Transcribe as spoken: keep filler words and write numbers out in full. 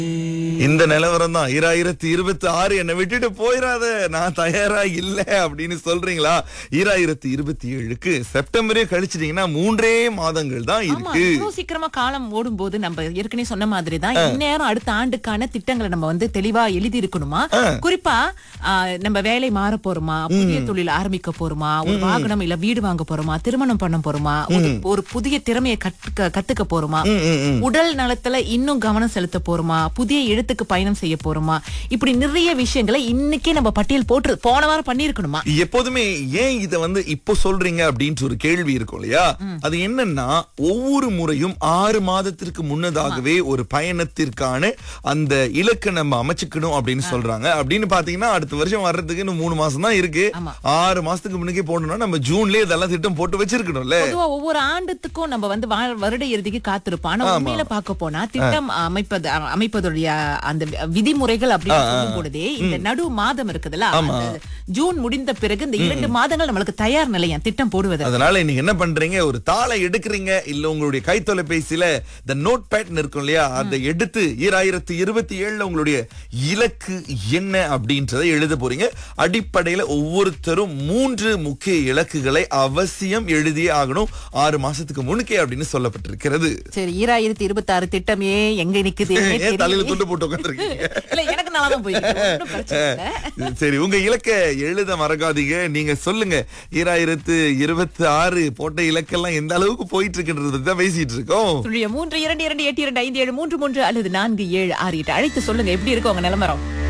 இந்த நிலவரம் தான் ஈராயிரத்தி இருபத்தி ஆறு என்னை விட்டுட்டு போயிடாத நான் தயாரா இல்ல அப்படின்னு சொல்றீங்களா? ஈராயிரத்தி இருபத்தி ஏழுக்கு செப்டம்பரே கழிச்சிட்டீங்கன்னா மூன்றே மாதங்கள் தான் ஆமா, இருக்கு. இவ்வளவு சீக்கிரமா காலம் ஓடும் போது நம்ம ஏற்கனவே சொன்ன மாதிரி தான் இந்நேரம் அடுத்த ஆண்டுக்கான திட்டங்களை நம்ம வந்து தெளிவா எழுதி இருக்கணுமா. குறிப்பா ஆ, நம்ம வேலை மாற போறோமா, புதிய தொழில் ஆரம்பிக்க போறோமா, ஒரு வாகனம் இல்ல வீடு வாங்க போறோமா, திருமணம் பண்ண போறோமா, ஒரு- ஒரு புதிய திறமையை கத்துக்க கத்துக்க போறோமா, உடல் நலத்துல இன்னும் கவனம் செலுத்த போறோமா, புதிய எழுத்துக்கு பயணம் செய்ய போறோமா, இப்படி நிறைய விஷயங்களை இன்னைக்கே நம்ம பட்டியல் போட்டு போன வாரம் பண்ணிருக்கணுமா. எப்போதுமே ஏன் இத வந்து இப்போ சொல்றீங்க அப்படின்ட்டு ஒரு கேள்வி இருக்கும் இல்லையா? அது என்னன்னா ஒவ்வொரு முறையும் ஆறு மாதத்திற்கு முன்னதாகவே ஒரு பயணத்திற்கான அந்த இலக்கை நம்ம அமைச்சுக்கணும் அப்படின்னு சொல்றாங்க. அப்படின்னு பாத்தீங்கன்னா அடுத்த வருஷம் வர்றதுக்கு இன்னும் மூணு மாசம் தான் இருக்கு. ஆமா. ஆறு மாசத்துக்கு முன்னக்கே போடணும்னா நம்ம ஜூன்லயே இதெல்லாம் திட்டம் போட்டு வச்சிருக்கணும்ல. பொதுவா ஒவ்வொரு ஆண்டுத்துக்கும் நம்ம வந்து வா- வருட இறுதிக்கு காத்திருப்போம். ஆனா உண்மையில பார்க்க போனா திட்டம் அமைப்பது அமைப்பதுடைய அந்த விதிமுறைகள் அப்படின்னு சொல்லும் பொழுதே இந்த நடு மாதம் இருக்குதுல்ல, அந்த ஜூன் முடிந்த பிறகு இந்த இரண்டு மாதங்கள் நம்மளுக்கு தயார் நிலையா திட்டம் போடுவது. அதனால இன்னைக்கு என்ன பண்றீங்க? ஒரு தாளை எடுக்கிறீங்க, இல்ல உங்களுடைய கை தொலைபேசியில இந்த நோட் பேட் இருக்கும் இல்லையா, அதை எடுத்து ஈராயிரத்தி இருபத்தி ஏழுல உங்களுடைய இலக்கு என்ன அப்படின்றதை எழுத போறீங்க. அடிப்படையில ஒவ்வொருத்தரும் மூன்று முக்கிய இலக்குகளை அவசியம் எழுதியே ஆகணும் ஆறு மாசத்துக்கு முன்னுக்கே அப்படின்னு சொல்லப்பட்டிருக்கிறது. சரி, ஈராயிரத்தி இருபத்தி ஆறு திட்டமே எங்க நிக்குது ஏன் தலையில துண்டு போட்டு உட்காந்துருக்கீங்க? இல்ல, எனக்கு நல்லாதான் போயிருக்கு, ஒண்ணும் பிரச்சனை இல்ல. சரி, உங்க இலக்க எழுத மறக்காதீங்க. நீங்க சொல்லுங்க, ஈராயிரத்து இருபத்தி ஆறு போட்ட இலக்கெல்லாம் எந்த அளவுக்கு போயிட்டு இருக்குன்றது பத்தி தான் பேசிட்டு இருக்கோம். சொல்லுங்க, மூன்று இரண்டு இரண்டு எட்டு இரண்டு ஐந்து ஏழு மூன்று மூன்று அல்லது நான்கு ஏழு ஆறு எட்டு அழைத்து சொல்லுங்க எப்படி இருக்கு உங்க நிலவரம்.